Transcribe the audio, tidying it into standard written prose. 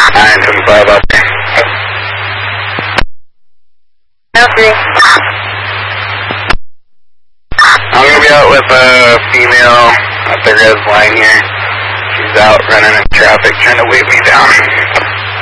925 up there. Okay. I'm going to be out with a female at the res line here. She's out running in traffic trying to wave me down.